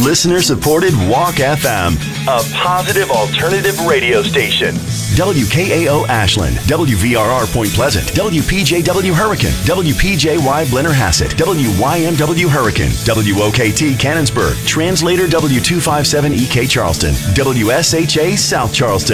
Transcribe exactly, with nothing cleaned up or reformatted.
Listener-supported Walk F M, a positive alternative radio station. W K A O Ashland, W V R R Point Pleasant, W P J W Hurricane, W P J Y Blennerhassett, W Y M W Hurricane, W O K T Cannonsburg, Translator W two fifty-seven E K Charleston, W S H A South Charleston.